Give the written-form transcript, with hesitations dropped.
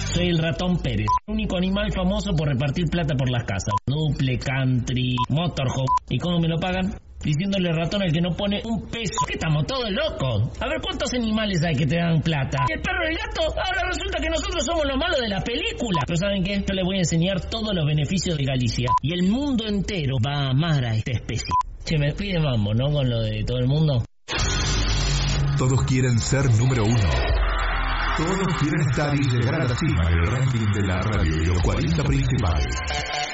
Soy el ratón Pérez, único animal famoso por repartir plata por las casas. Duple, country, motorhome. ¿Y cómo me lo pagan? Diciéndole ratón al que no pone un peso. ¿Qué estamos todos locos? A ver cuántos animales hay que te dan plata. ¿Y el perro y el gato? Ahora resulta que nosotros somos los malos de la película. Pero ¿saben qué? Yo les voy a enseñar todos los beneficios de Galicia. Y el mundo entero va a amar a esta especie. Che, me pide mambo, ¿no? Con lo de todo el mundo. Todos quieren ser número uno. Todos quieren estar y llegar a la cima del ranking de la radio y los 40 principales.